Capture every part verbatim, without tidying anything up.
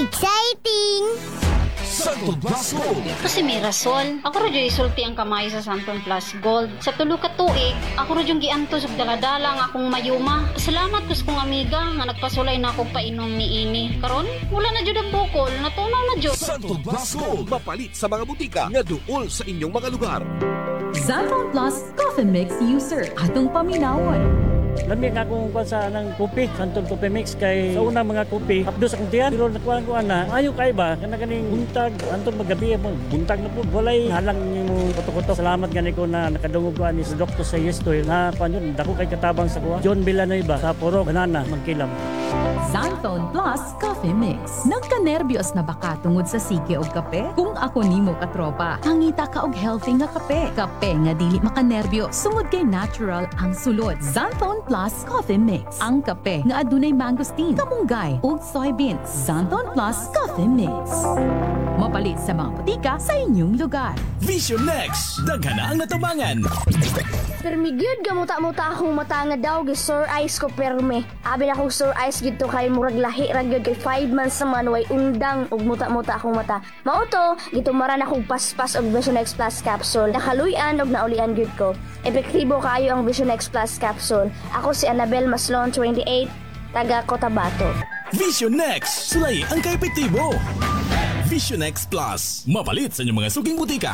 Exciting! Santon Plus Gold. Kasi may rason. Ako rin yung isulti ang kamay sa Santon Plus Gold. Sa tulo ka tuig, ako rin yung giantos ug daladala nga akong mayuma. Salamat kus kong amiga nga nagpasulay na ako painom ni ini. Karon, wala na jud ang bukol, natunaw na jud. Santon Plus Gold. Mapalit sa mga butika nga duol sa inyong mga lugar. Santon Plus Coffee Mix User. Atong paminawon. Lamig akong kuha sa ng kopi, Santon Coffee Mix kay sa unang mga kopi, hapdos akong tiyan, pero nakuha ko ana, ayaw kay ba, kana kaning buntag, anton magabi mo, buntag na po, walay halang nimo kuto-kuto. Salamat gani ko na nakadungog ko ani sa doktor sa Yestoy na kuan yun, dako kay katabang sa kuha. John Villanueva sa Puro, Banana, Magkilam. Santon Plus Coffee Mix. Nagka-nervyos na baka tungod sa sige o kape? Kung ako nimo katropa, hangita ka og healthy nga kape. Kape nga dili makanervyo, sumod kay natural ang sulod. Santon Plus Coffee Mix. Ang kape nga adunay mangosteen, kamunggay ug soybeans. Santon Plus Coffee Mix. Mapalit sa mga butika sa inyong lugar. Vision Next, daghan na ang natabangan. Permigyud gamuta-muta akong mata nga daw gi sore eyes ko perme. Abi na akong sore eyes gito kay murag lahi ra gyud kay five months naman way undang ug muta-muta akong mata. Mao to, gitumaran akong paspas og Vision X Plus capsule. Nakaluy-an og naulian gyud ko. Epektibo kaayo ang Vision X Plus capsule. Ako si Annabel Maslon, twenty-eight, taga Cotabato. Vision Next, sulay ang kaepektibo. Vision X Plus, mapalit sa inyong mga suking butika.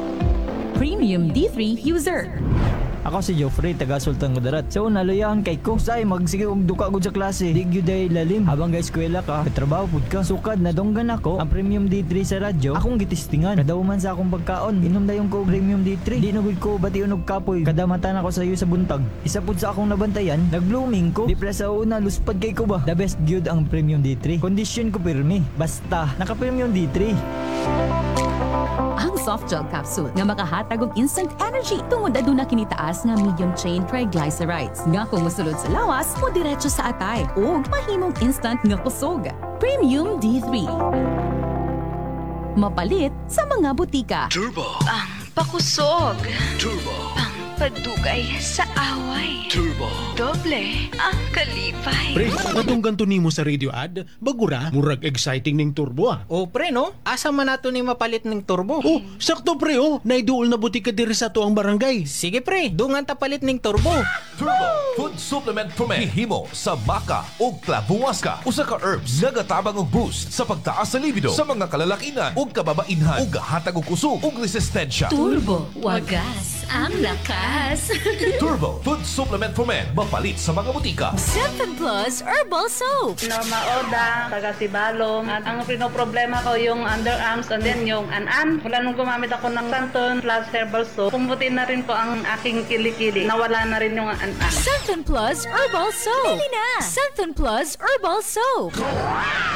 Premium D three User. Ako si Geoffrey, taga Sultan Kudarat. So, naluyahan kay ko. Say, magsige og duka ko sa klase. Di gyud ay lalim. Habang guys, eskwela ka, trabaho pud ka. Sukad, nadonggan ako. Ang Premium D three sa radyo, akong gitistingan. Kadaw man sa akong pagkaon. Inom dayon ko og Premium D three. Di na gud ko bati unog kapoy. Kadamatan ako sa iyo sa buntag. Isa pud sa akong nabantayan, nag-blooming ko. Di pala sa una, luspad kay ko ba? The best gyud ang Premium D three. Condition ko pirmi. Basta, naka-Premium D three. Ang soft gel capsule nga makahatag og instant energy tungod aduna kinitaas nga medium chain triglycerides nga kung mosulod sa lawas mo diretso sa atay ug mahimong instant nga kusog. Premium D three. Mapalit sa mga butika. Turbo. Ang pakusog. Turbo. Ang padugay sa away. Turbo. Doble ang kalipay. Pre, katong ganto nimo sa radio ad, bagura, murag exciting ning turbo ah. O pre no, asa man nato ni mapalit ng turbo? Oh, sakto pre oh, naiduol na butika diri sa tuang barangay. Sige pre, dungan ta palit ng turbo. Turbo. Food supplement for men. Hihimo sa baka o klabuwaska. Usa ka herbs nga gatabang og boost sa pagtaas sa libido sa mga kalalakinan ug kababainhan ug gahatag og kusog ug resistensya. Turbo, wagas ang lakas. Turbo Food Supplement for Men. Mapalit sa mga butika. Seven Plus Herbal Soap. Norma Oda, taga Sibalom. At ang pinoproblema ko yung underarms and then yung an-an. Wala nung gumamit ako ng Santon Plus Herbal Soap. Pumbutin na rin ko ang aking kilikili. Nawala na rin yung an-an. Seven Plus Herbal Soap. Bili na! Seven Plus Herbal Soap.